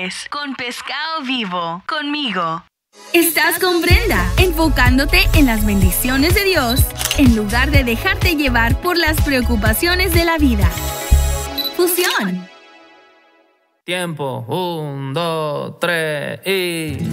Miércoles con Pescado Vivo, conmigo. Estás con Brenda, enfocándote en las bendiciones de Dios en lugar de dejarte llevar por las preocupaciones de la vida. Fusión. Tiempo, 1, 2, 3 y...